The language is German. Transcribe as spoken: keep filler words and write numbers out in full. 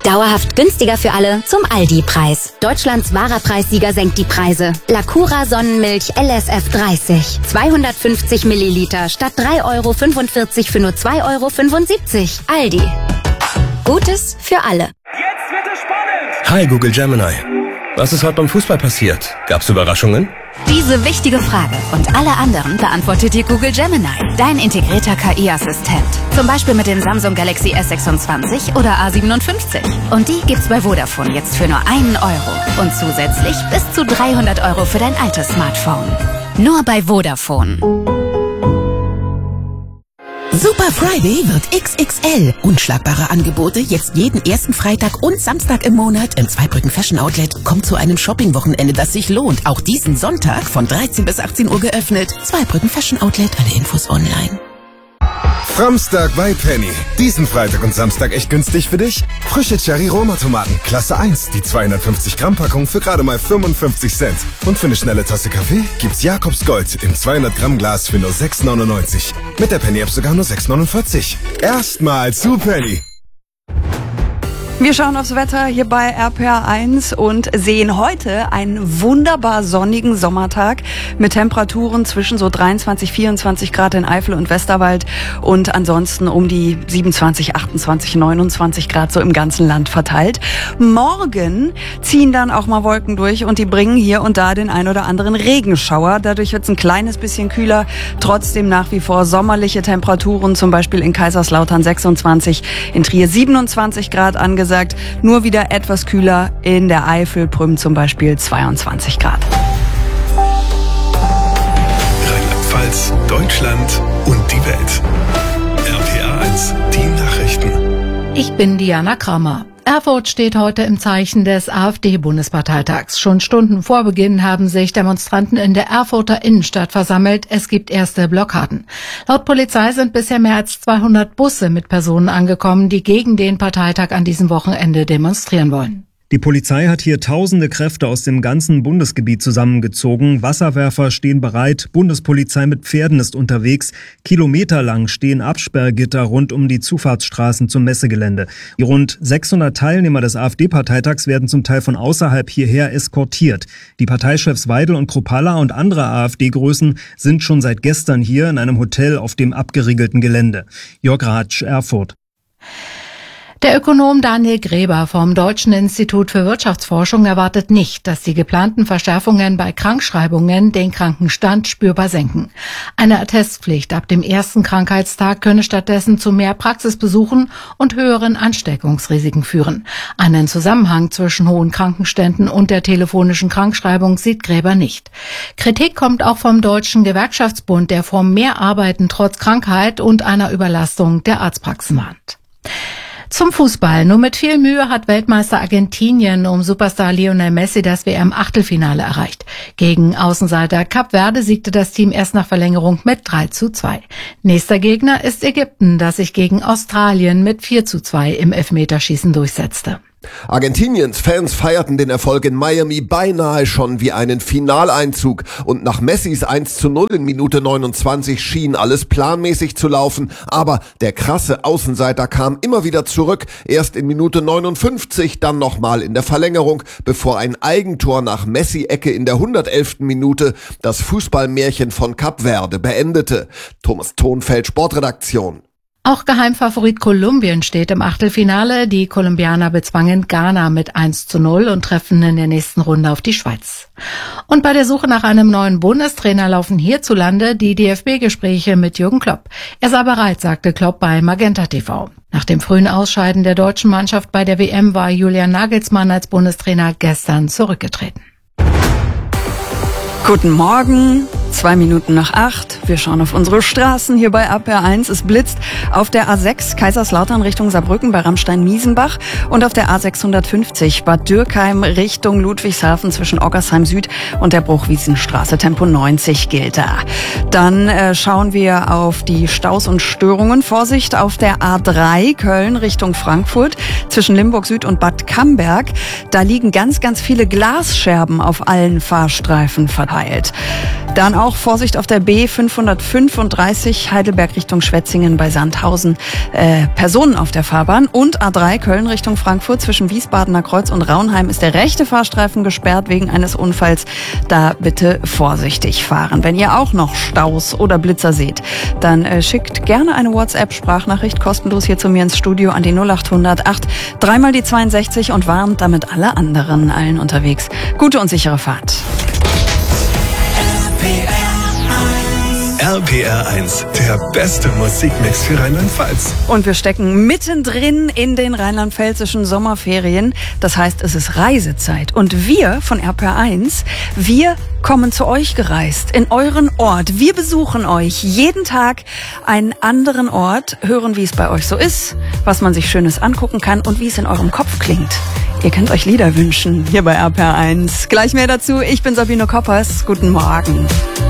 Dauerhaft günstiger für alle zum Aldi-Preis. Deutschlands wahrer Preissieger senkt die Preise. Lacura Sonnenmilch L S F dreißig. zweihundertfünfzig Milliliter statt drei Euro fünfundvierzig für nur zwei Euro fünfundsiebzig. Aldi. Gutes für alle. Jetzt wird es spannend! Hi Google Gemini. Was ist heute beim Fußball passiert? Gab's Überraschungen? Diese wichtige Frage und alle anderen beantwortet dir Google Gemini, dein integrierter K I-Assistent. Zum Beispiel mit dem Samsung Galaxy S sechsundzwanzig oder A siebenundfünfzig. Und die gibt's bei Vodafone jetzt für nur einen Euro. Und zusätzlich bis zu dreihundert Euro für dein altes Smartphone. Nur bei Vodafone. Super Friday wird X X L. Unschlagbare Angebote jetzt jeden ersten Freitag und Samstag im Monat im Zweibrücken Fashion Outlet. Kommt zu einem Shopping-Wochenende, das sich lohnt. Auch diesen Sonntag von dreizehn bis achtzehn Uhr geöffnet. Zweibrücken Fashion Outlet, alle Infos online. Framstag bei Penny. Diesen Freitag und Samstag echt günstig für dich? Frische Cherry-Roma-Tomaten, Klasse eins. Die zweihundertfünfzig Gramm Packung für gerade mal fünfundfünfzig Cent. Und für eine schnelle Tasse Kaffee gibt's Jakobs Gold im zweihundert Gramm Glas für nur sechs neunundneunzig. Mit der Penny-App sogar nur sechs neunundvierzig. Erstmal zu Penny. Wir schauen aufs Wetter hier bei R P R eins und sehen heute einen wunderbar sonnigen Sommertag mit Temperaturen zwischen so dreiundzwanzig, vierundzwanzig Grad in Eifel und Westerwald und ansonsten um die siebenundzwanzig, achtundzwanzig, neunundzwanzig Grad so im ganzen Land verteilt. Morgen ziehen dann auch mal Wolken durch und die bringen hier und da den ein oder anderen Regenschauer. Dadurch wird es ein kleines bisschen kühler, trotzdem nach wie vor sommerliche Temperaturen, zum Beispiel in Kaiserslautern sechsundzwanzig, in Trier siebenundzwanzig Grad angesagt. Nur wieder etwas kühler in der Eifel, Prüm zum Beispiel zweiundzwanzig Grad. Rheinland-Pfalz, Deutschland und die Welt. R P R eins, die Nachrichten. Ich bin Diana Kramer. Erfurt steht heute im Zeichen des AfD-Bundesparteitags. Schon Stunden vor Beginn haben sich Demonstranten in der Erfurter Innenstadt versammelt. Es gibt erste Blockaden. Laut Polizei sind bisher mehr als zweihundert Busse mit Personen angekommen, die gegen den Parteitag an diesem Wochenende demonstrieren wollen. Die Polizei hat hier tausende Kräfte aus dem ganzen Bundesgebiet zusammengezogen. Wasserwerfer stehen bereit, Bundespolizei mit Pferden ist unterwegs. Kilometerlang stehen Absperrgitter rund um die Zufahrtsstraßen zum Messegelände. Die rund sechshundert Teilnehmer des AfD-Parteitags werden zum Teil von außerhalb hierher eskortiert. Die Parteichefs Weidel und Kruppalla und andere AfD-Größen sind schon seit gestern hier in einem Hotel auf dem abgeriegelten Gelände. Jörg Ratsch, Erfurt. Der Ökonom Daniel Gräber vom Deutschen Institut für Wirtschaftsforschung erwartet nicht, dass die geplanten Verschärfungen bei Krankschreibungen den Krankenstand spürbar senken. Eine Attestpflicht ab dem ersten Krankheitstag könne stattdessen zu mehr Praxisbesuchen und höheren Ansteckungsrisiken führen. Einen Zusammenhang zwischen hohen Krankenständen und der telefonischen Krankschreibung sieht Gräber nicht. Kritik kommt auch vom Deutschen Gewerkschaftsbund, der vor mehr Arbeiten trotz Krankheit und einer Überlastung der Arztpraxen warnt. Zum Fußball. Nur mit viel Mühe hat Weltmeister Argentinien um Superstar Lionel Messi das W M-Achtelfinale erreicht. Gegen Außenseiter Kap Verde siegte das Team erst nach Verlängerung mit drei zu zwei. Nächster Gegner ist Ägypten, das sich gegen Australien mit vier zu zwei im Elfmeterschießen durchsetzte. Argentiniens Fans feierten den Erfolg in Miami beinahe schon wie einen Finaleinzug und nach Messis eins zu null in Minute neunundzwanzig schien alles planmäßig zu laufen, aber der krasse Außenseiter kam immer wieder zurück, erst in Minute neunundfünfzig, dann nochmal in der Verlängerung, bevor ein Eigentor nach Messi-Ecke in der hundertelften Minute das Fußballmärchen von Kap Verde beendete. Thomas Thonfeld, Sportredaktion. Auch Geheimfavorit Kolumbien steht im Achtelfinale. Die Kolumbianer bezwangen Ghana mit eins zu null und treffen in der nächsten Runde auf die Schweiz. Und bei der Suche nach einem neuen Bundestrainer laufen hierzulande die D F B-Gespräche mit Jürgen Klopp. Er sei bereit, sagte Klopp bei Magenta T V. Nach dem frühen Ausscheiden der deutschen Mannschaft bei der W M war Julian Nagelsmann als Bundestrainer gestern zurückgetreten. Guten Morgen, zwei Minuten nach acht. Wir schauen auf unsere Straßen hier bei R P R eins. Es blitzt auf der A sechs Kaiserslautern Richtung Saarbrücken bei Rammstein-Miesenbach und auf der A sechshundertfünfzig Bad Dürkheim Richtung Ludwigshafen zwischen Oggersheim Süd und der Bruchwiesenstraße. Tempo neunzig gilt da. Dann äh, schauen wir auf die Staus und Störungen. Vorsicht auf der A drei Köln Richtung Frankfurt zwischen Limburg Süd und Bad Camberg. Da liegen ganz, ganz viele Glasscherben auf allen Fahrstreifen verteilt. Dann Auch Vorsicht auf der B fünfhundertfünfunddreißig Heidelberg Richtung Schwetzingen bei Sandhausen. Äh, Personen auf der Fahrbahn. Und A drei Köln Richtung Frankfurt zwischen Wiesbadener Kreuz und Raunheim ist der rechte Fahrstreifen gesperrt wegen eines Unfalls. Da bitte vorsichtig fahren. Wenn ihr auch noch Staus oder Blitzer seht, dann äh, schickt gerne eine WhatsApp-Sprachnachricht kostenlos hier zu mir ins Studio an die null achthundert acht dreimal die zweiundsechzig und warnt damit alle anderen, allen unterwegs. Gute und sichere Fahrt. R P R eins, der beste Musikmix für Rheinland-Pfalz. Und wir stecken mittendrin in den rheinland-pfälzischen Sommerferien. Das heißt, es ist Reisezeit. Und wir von R P R eins, wir kommen zu euch gereist, in euren Ort. Wir besuchen euch jeden Tag einen anderen Ort, hören, wie es bei euch so ist, was man sich Schönes angucken kann und wie es in eurem Kopf klingt. Ihr könnt euch Lieder wünschen, hier bei R P R eins. Gleich mehr dazu. Ich bin Sabine Koppers. Guten Morgen.